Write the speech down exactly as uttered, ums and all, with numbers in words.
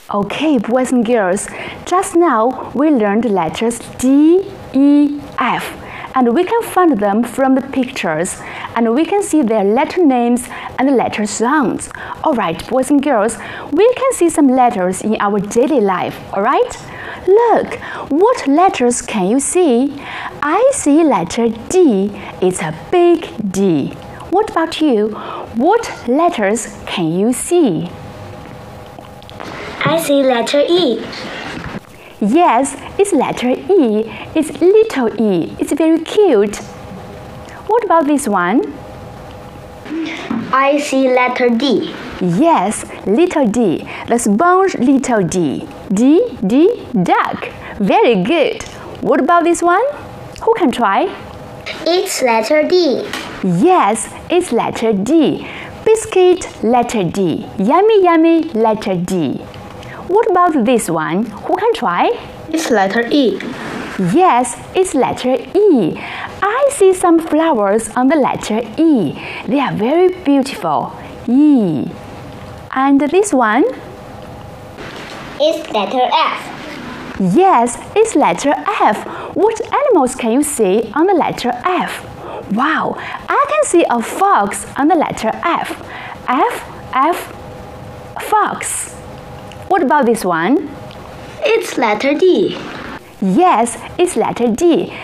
Okay, boys and girls, just now we learned letters D, E, F, and we can find them from the pictures, and we can see their letter names and letter sounds. Alright, boys and girls, we can see some letters in our daily life, alright? Look, what letters can you see? I see letter D. It's a big D. What about you? What letters can you see? I see letter E. Yes, it's letter E. It's little E. It's very cute. What about this one? I see letter D. Yes, little D. The sponge little D. D, D, duck. Very good. What about this one? Who can try? It's letter D. Yes, it's letter D. Biscuit, letter D. Yummy, yummy, letter D. What about this one? Who can try? It's letter E. Yes, it's letter E. I see some flowers on the letter E. They are very beautiful. E. And this one? It's letter F. Yes, it's letter F. What animals can you see on the letter F? Wow, I can see a fox on the letter F. F, F, fox. What about this one? It's letter D. Yes, it's letter D.